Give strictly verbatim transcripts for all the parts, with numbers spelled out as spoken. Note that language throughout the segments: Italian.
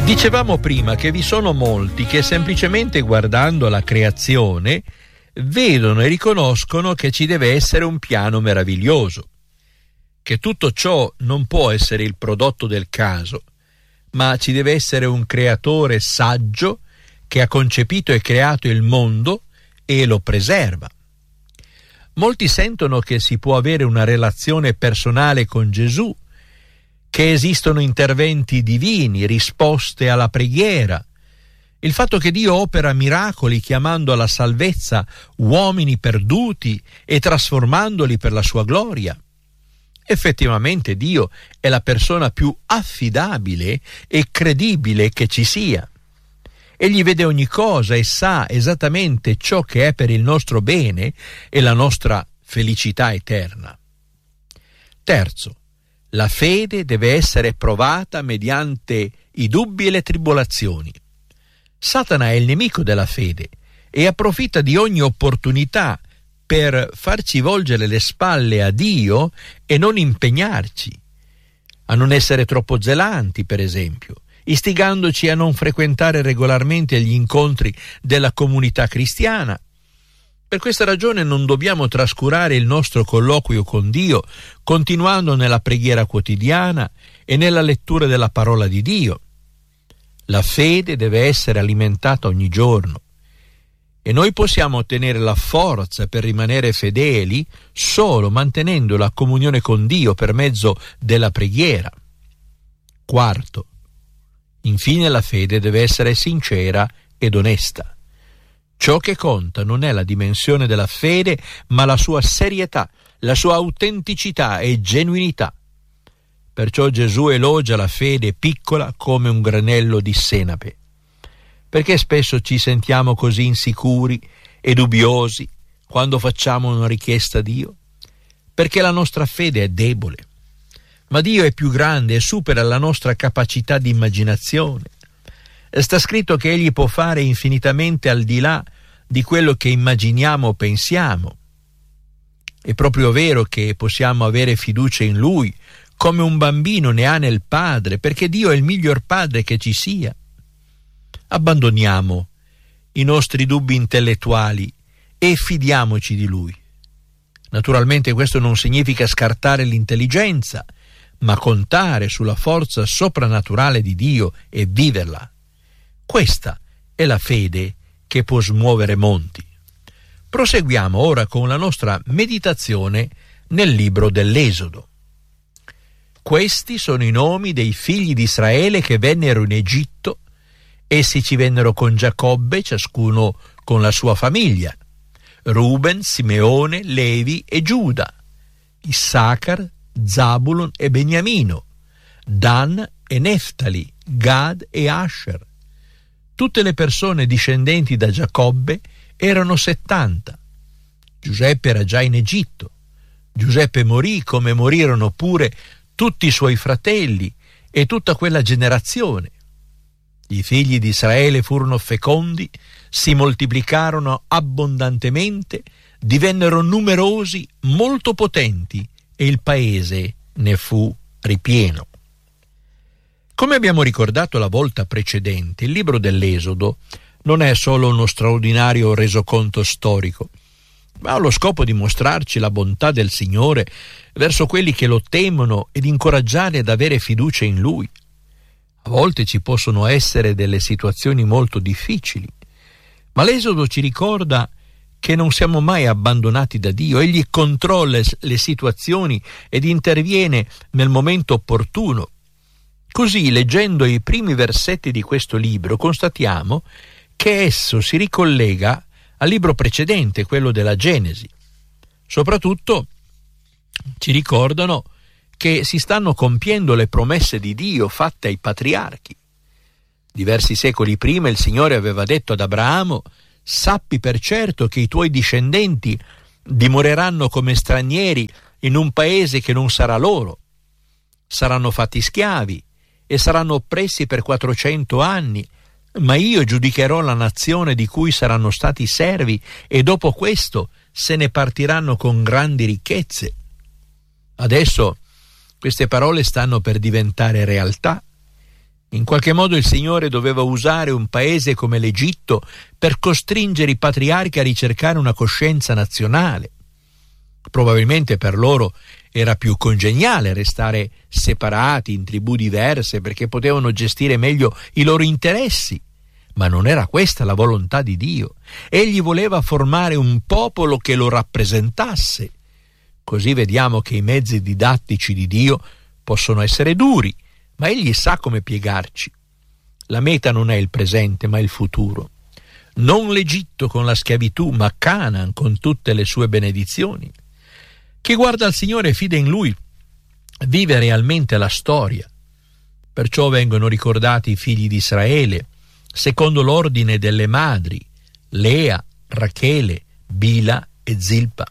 Dicevamo prima che vi sono molti che semplicemente guardando la creazione vedono e riconoscono che ci deve essere un piano meraviglioso, che tutto ciò non può essere il prodotto del caso, ma ci deve essere un creatore saggio che ha concepito e creato il mondo e lo preserva. Molti sentono che si può avere una relazione personale con Gesù, che esistono interventi divini, risposte alla preghiera, il fatto che Dio opera miracoli chiamando alla salvezza uomini perduti e trasformandoli per la sua gloria. Effettivamente Dio è la persona più affidabile e credibile che ci sia. Egli vede ogni cosa e sa esattamente ciò che è per il nostro bene e la nostra felicità eterna. Terzo, la fede deve essere provata mediante i dubbi e le tribolazioni. Satana è il nemico della fede e approfitta di ogni opportunità per farci volgere le spalle a Dio e non impegnarci, a non essere troppo zelanti, per esempio, istigandoci a non frequentare regolarmente gli incontri della comunità cristiana. Per questa ragione non dobbiamo trascurare il nostro colloquio con Dio, continuando nella preghiera quotidiana e nella lettura della parola di Dio. La fede deve essere alimentata ogni giorno e noi possiamo ottenere la forza per rimanere fedeli solo mantenendo la comunione con Dio per mezzo della preghiera. Quarto, infine la fede deve essere sincera ed onesta. Ciò che conta non è la dimensione della fede, ma la sua serietà, la sua autenticità e genuinità. Perciò Gesù elogia la fede piccola come un granello di senape. Perché spesso ci sentiamo così insicuri e dubbiosi quando facciamo una richiesta a Dio? Perché la nostra fede è debole. Ma Dio è più grande e supera la nostra capacità di immaginazione. Sta scritto che Egli può fare infinitamente al di là di quello che immaginiamo o pensiamo. È proprio vero che possiamo avere fiducia in Lui, come un bambino ne ha nel Padre, perché Dio è il miglior Padre che ci sia. Abbandoniamo i nostri dubbi intellettuali e fidiamoci di Lui. Naturalmente questo non significa scartare l'intelligenza, ma contare sulla forza soprannaturale di Dio e viverla. Questa è la fede che può smuovere monti. Proseguiamo ora con la nostra meditazione nel libro dell'Esodo. Questi sono i nomi dei figli di Israele che vennero in Egitto. Essi ci vennero con Giacobbe, ciascuno con la sua famiglia: Ruben, Simeone, Levi e Giuda, Issachar, Zabulon e Beniamino, Dan e Neftali, Gad e Asher. Tutte le persone discendenti da Giacobbe erano settanta. Giuseppe era già in Egitto. Giuseppe morì come morirono pure tutti i suoi fratelli e tutta quella generazione. I figli di Israele furono fecondi, si moltiplicarono abbondantemente, divennero numerosi, molto potenti e il paese ne fu ripieno. Come abbiamo ricordato la volta precedente, il libro dell'Esodo non è solo uno straordinario resoconto storico, ma ha lo scopo di mostrarci la bontà del Signore verso quelli che lo temono ed incoraggiare ad avere fiducia in Lui. A volte ci possono essere delle situazioni molto difficili, ma l'Esodo ci ricorda che non siamo mai abbandonati da Dio. Egli controlla le situazioni ed interviene nel momento opportuno. Così, leggendo i primi versetti di questo libro, constatiamo che esso si ricollega al libro precedente, quello della Genesi. Soprattutto ci ricordano che si stanno compiendo le promesse di Dio fatte ai patriarchi. Diversi secoli prima il Signore aveva detto ad Abramo: sappi per certo che i tuoi discendenti dimoreranno come stranieri in un paese che non sarà loro. Saranno fatti schiavi e saranno oppressi per quattrocento anni, ma io giudicherò la nazione di cui saranno stati servi e dopo questo se ne partiranno con grandi ricchezze. Adesso queste parole stanno per diventare realtà. In qualche modo il Signore doveva usare un paese come l'Egitto per costringere i patriarchi a ricercare una coscienza nazionale. Probabilmente per loro era più congeniale restare separati in tribù diverse perché potevano gestire meglio i loro interessi, ma non era questa la volontà di Dio. Egli voleva formare un popolo che lo rappresentasse. Così vediamo che i mezzi didattici di Dio possono essere duri, ma egli sa come piegarci. La meta non è il presente, ma il futuro. Non l'Egitto con la schiavitù, ma Canaan con tutte le sue benedizioni. Chi guarda al Signore e fida in Lui vive realmente la storia. Perciò vengono ricordati i figli di Israele, secondo l'ordine delle madri, Lea, Rachele, Bila e Zilpa.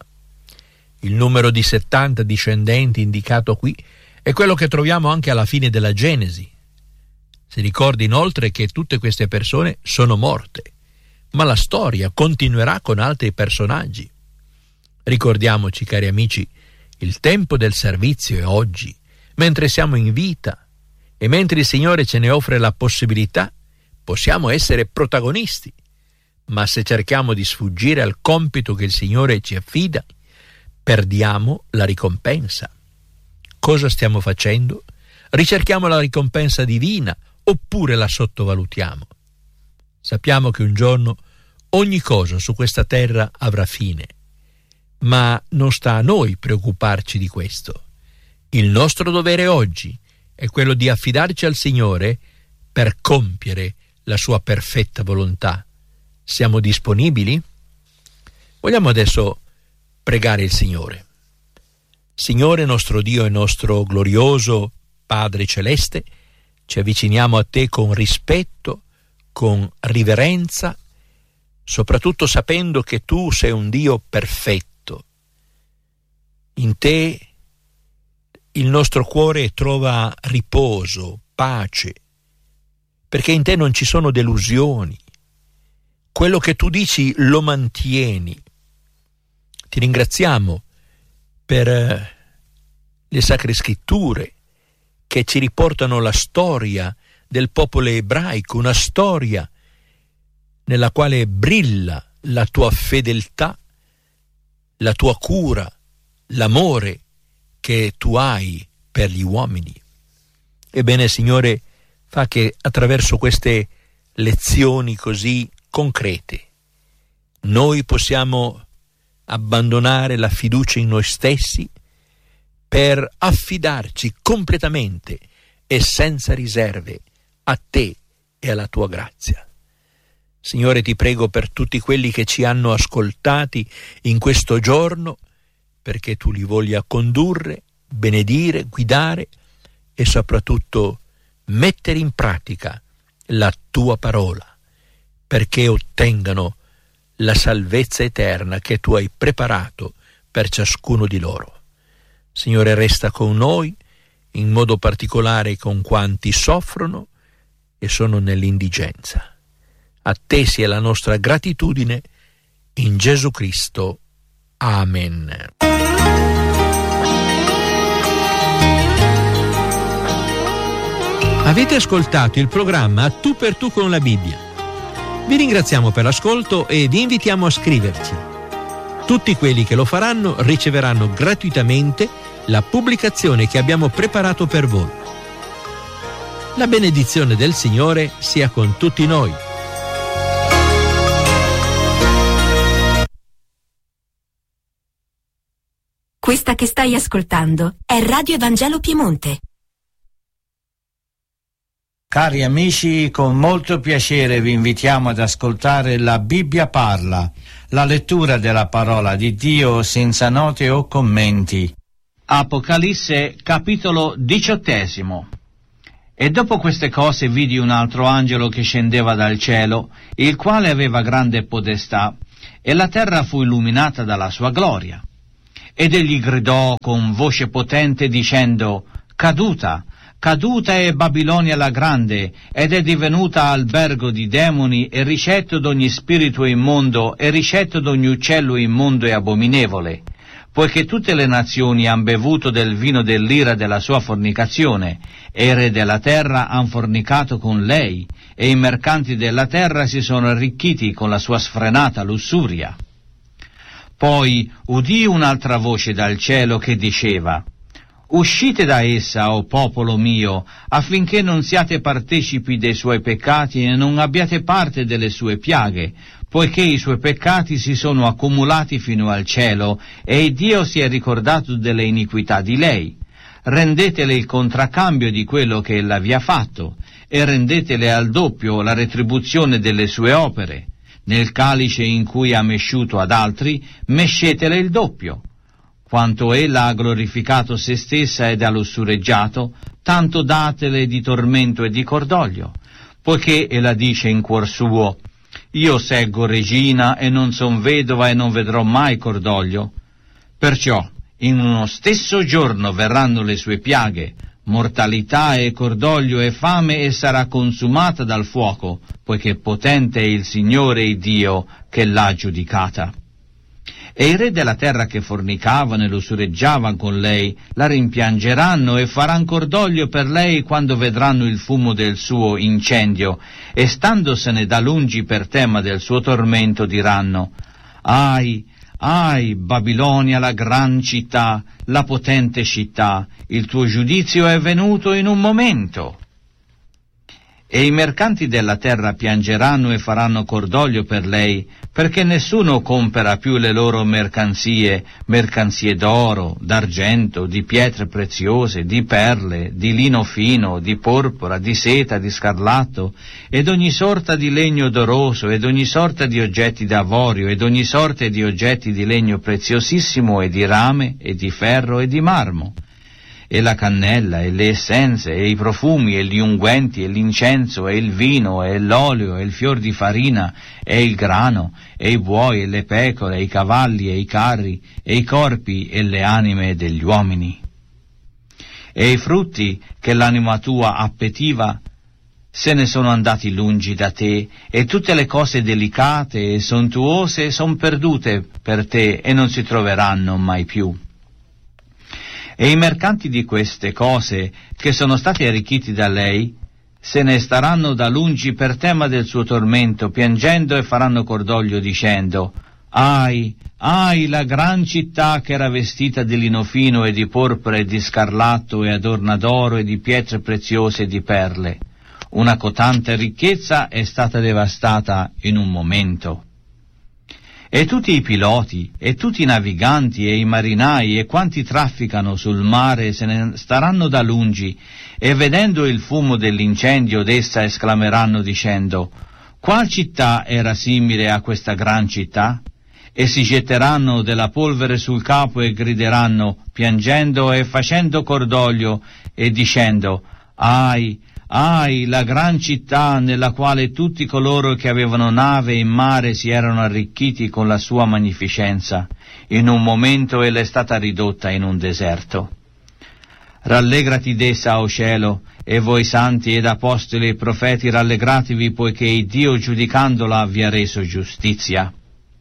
Il numero di settanta discendenti indicato qui è quello che troviamo anche alla fine della Genesi. Si ricorda inoltre che tutte queste persone sono morte, ma la storia continuerà con altri personaggi. Ricordiamoci, cari amici, il tempo del servizio è oggi, mentre siamo in vita, e mentre il Signore ce ne offre la possibilità, possiamo essere protagonisti. Ma se cerchiamo di sfuggire al compito che il Signore ci affida, perdiamo la ricompensa. Cosa stiamo facendo? Ricerchiamo la ricompensa divina oppure la sottovalutiamo? Sappiamo che un giorno ogni cosa su questa terra avrà fine, ma non sta a noi preoccuparci di questo. Il nostro dovere oggi è quello di affidarci al Signore per compiere la sua perfetta volontà. Siamo disponibili? Vogliamo adesso pregare il Signore. Signore nostro Dio e nostro glorioso Padre Celeste, ci avviciniamo a Te con rispetto, con riverenza, soprattutto sapendo che Tu sei un Dio perfetto. In Te il nostro cuore trova riposo, pace, perché in Te non ci sono delusioni. Quello che Tu dici lo mantieni. Ti ringraziamo per le Sacre Scritture che ci riportano la storia del popolo ebraico, una storia nella quale brilla la Tua fedeltà, la Tua cura, l'amore che Tu hai per gli uomini. Ebbene, Signore, fa che attraverso queste lezioni così concrete noi possiamo abbandonare la fiducia in noi stessi per affidarci completamente e senza riserve a Te e alla Tua grazia. Signore, ti prego per tutti quelli che ci hanno ascoltati in questo giorno, perché Tu li voglia condurre, benedire, guidare e soprattutto mettere in pratica la Tua parola, perché ottengano la salvezza eterna che Tu hai preparato per ciascuno di loro. Signore, resta con noi, in modo particolare con quanti soffrono e sono nell'indigenza. A Te sia la nostra gratitudine, in Gesù Cristo. Amen. Avete ascoltato il programma Tu per Tu con la Bibbia. Vi ringraziamo per l'ascolto e vi invitiamo a scriverci. Tutti quelli che lo faranno riceveranno gratuitamente la pubblicazione che abbiamo preparato per voi. La benedizione del Signore sia con tutti noi. Questa che stai ascoltando è Radio Evangelo Piemonte. Cari amici, con molto piacere vi invitiamo ad ascoltare La Bibbia Parla, la lettura della parola di Dio senza note o commenti. Apocalisse capitolo diciottesimo. E dopo queste cose vidi un altro angelo che scendeva dal cielo, il quale aveva grande podestà, e la terra fu illuminata dalla sua gloria. Ed egli gridò con voce potente dicendo: Caduta, caduta è Babilonia la grande, ed è divenuta albergo di demoni e ricetto d'ogni spirito immondo e ricetto d'ogni uccello immondo e abominevole. poiché tutte le nazioni han bevuto del vino dell'ira della sua fornicazione, e i re della terra han fornicato con lei, e i mercanti della terra si sono arricchiti con la sua sfrenata lussuria. Poi udì un'altra voce dal cielo che diceva: uscite da essa, o popolo mio, affinché non siate partecipi dei suoi peccati e non abbiate parte delle sue piaghe, poiché i suoi peccati si sono accumulati fino al cielo, e Dio si è ricordato delle iniquità di lei. Rendetele il contraccambio di quello che ella vi ha fatto, e rendetele al doppio la retribuzione delle sue opere. Nel calice in cui ha mesciuto ad altri, mescetele il doppio. Quanto ella ha glorificato se stessa ed ha lussureggiato, tanto datele di tormento e di cordoglio, poiché ella dice in cuor suo: io seggo regina e non son vedova e non vedrò mai cordoglio. Perciò in uno stesso giorno verranno le sue piaghe, mortalità e cordoglio e fame, e sarà consumata dal fuoco, poiché potente è il Signore il Dio che l'ha giudicata. E i re della terra che fornicavano e lussureggiavano con lei la rimpiangeranno e faranno cordoglio per lei quando vedranno il fumo del suo incendio, e standosene da lungi per tema del suo tormento diranno: ahi, ahi, Babilonia, la gran città, la potente città, il tuo giudizio è venuto in un momento. E i mercanti della terra piangeranno e faranno cordoglio per lei, perché nessuno compera più le loro mercanzie, mercanzie d'oro, d'argento, di pietre preziose, di perle, di lino fino, di porpora, di seta, di scarlatto, ed ogni sorta di legno odoroso, ed ogni sorta di oggetti d'avorio, ed ogni sorta di oggetti di legno preziosissimo, e di rame, e di ferro, e di marmo. E la cannella, e le essenze, e i profumi, e gli unguenti, e l'incenso, e il vino, e l'olio, e il fior di farina, e il grano, e i buoi, e le pecore, e i cavalli, e i carri, e i corpi, e le anime degli uomini. E i frutti che l'anima tua appetiva se ne sono andati lungi da te, e tutte le cose delicate e sontuose son perdute per te e non si troveranno mai più. E i mercanti di queste cose, che sono stati arricchiti da lei, se ne staranno da lungi per tema del suo tormento, piangendo, e faranno cordoglio dicendo: ahi, ahi, la gran città che era vestita di lino fino e di porpora e di scarlatto e adorna d'oro e di pietre preziose e di perle. Una cotante ricchezza è stata devastata in un momento. E tutti i piloti, e tutti i naviganti, e i marinai, e quanti trafficano sul mare se ne staranno da lungi, e vedendo il fumo dell'incendio d'essa esclameranno dicendo: qual città era simile a questa gran città? E si getteranno della polvere sul capo e grideranno, piangendo e facendo cordoglio, e dicendo: ahi, ahi, la gran città nella quale tutti coloro che avevano nave in mare si erano arricchiti con la sua magnificenza. In un momento ella è stata ridotta in un deserto. Rallegrati d'essa, o cielo, e voi santi ed apostoli e profeti, rallegratevi, poiché Dio, giudicandola, vi ha reso giustizia.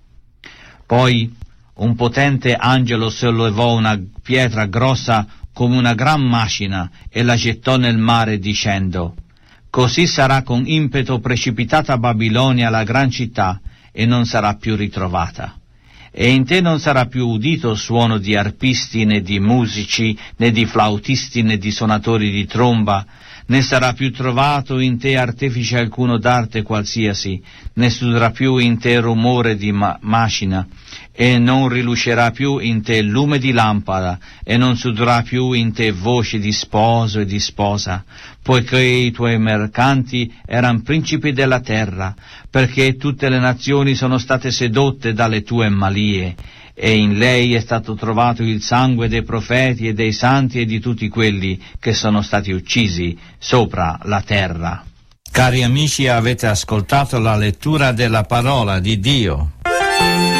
Poi un potente angelo sollevò una pietra grossa come una gran macina e la gettò nel mare dicendo: così sarà con impeto precipitata Babilonia, la gran città, e non sarà più ritrovata. E in te non sarà più udito suono di arpisti, né di musici, né di flautisti, né di suonatori di tromba, né sarà più trovato in te artefice alcuno d'arte qualsiasi, né studrà più in te rumore di ma- macina, e non rilucerà più in te lume di lampada, e non sudrà più in te voce di sposo e di sposa, poiché i tuoi mercanti eran principi della terra, perché tutte le nazioni sono state sedotte dalle tue malie, e in lei è stato trovato il sangue dei profeti e dei santi e di tutti quelli che sono stati uccisi sopra la terra. Cari amici, avete ascoltato la lettura della parola di Dio.